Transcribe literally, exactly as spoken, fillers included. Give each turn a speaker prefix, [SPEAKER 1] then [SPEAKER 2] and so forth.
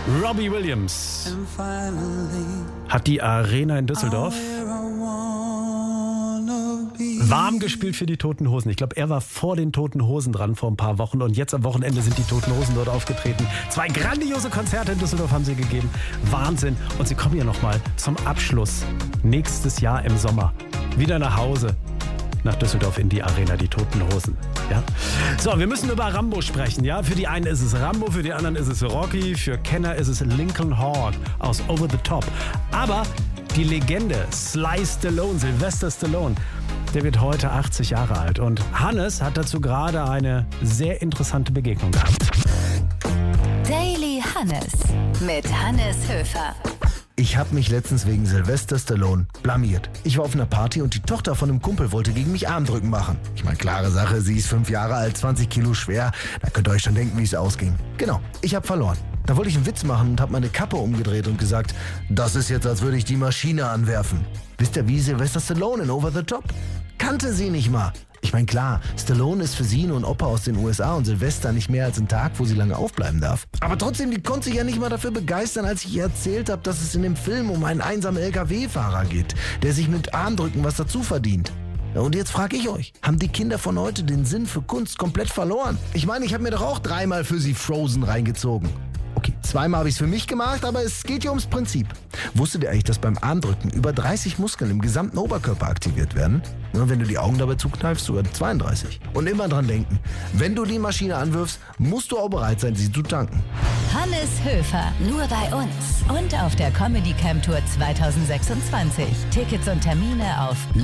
[SPEAKER 1] Robbie Williams hat die Arena in Düsseldorf warm gespielt für die Toten Hosen. Ich glaube, er war vor den Toten Hosen dran vor ein paar Wochen und jetzt am Wochenende sind die Toten Hosen dort aufgetreten. Zwei grandiose Konzerte in Düsseldorf haben sie gegeben. Wahnsinn. Und sie kommen ja nochmal zum Abschluss nächstes Jahr im Sommer wieder nach Hause. Nach Düsseldorf in die Arena, die Toten Hosen. Ja? So, wir müssen über Rambo sprechen. Ja? Für die einen ist es Rambo, für die anderen ist es Rocky, für Kenner ist es Lincoln Hawk aus Over the Top. Aber die Legende Sly Stallone, Sylvester Stallone, der wird heute achtzig Jahre alt. Und Hannes hat dazu gerade eine sehr interessante Begegnung gehabt.
[SPEAKER 2] Daily Hannes mit Hannes Höfer.
[SPEAKER 3] Ich habe mich letztens wegen Sylvester Stallone blamiert. Ich war auf einer Party und die Tochter von einem Kumpel wollte gegen mich Armdrücken machen. Ich meine, klare Sache, sie ist fünf Jahre alt, zwanzig Kilo schwer. Da könnt ihr euch schon denken, wie es ausging. Genau, ich habe verloren. Da wollte ich einen Witz machen und habe meine Kappe umgedreht und gesagt, das ist jetzt, als würde ich die Maschine anwerfen. Wisst ihr, wie Sylvester Stallone in Over the Top? Kannte sie nicht mal. Ich meine, klar, Stallone ist für sie nur ein Opa aus den U S A und Sylvester nicht mehr als ein Tag, wo sie lange aufbleiben darf. Aber trotzdem, die konnte sich ja nicht mal dafür begeistern, als ich ihr erzählt habe, dass es in dem Film um einen einsamen L K W-Fahrer geht, der sich mit Armdrücken was dazu verdient. Und jetzt frage ich euch, haben die Kinder von heute den Sinn für Kunst komplett verloren? Ich meine, ich habe mir doch auch dreimal für sie Frozen reingezogen. Okay, zweimal habe ich es für mich gemacht, aber es geht ja ums Prinzip. Wusstet ihr eigentlich, dass beim Armdrücken über dreißig Muskeln im gesamten Oberkörper aktiviert werden? Und wenn du die Augen dabei zukneifst, sogar zweiunddreißig. Und immer dran denken, wenn du die Maschine anwirfst, musst du auch bereit sein, sie zu tanken.
[SPEAKER 2] Hannes Höfer, nur bei uns. Und auf der Comedy Camp Tour zwanzig sechsundzwanzig. Tickets und Termine auf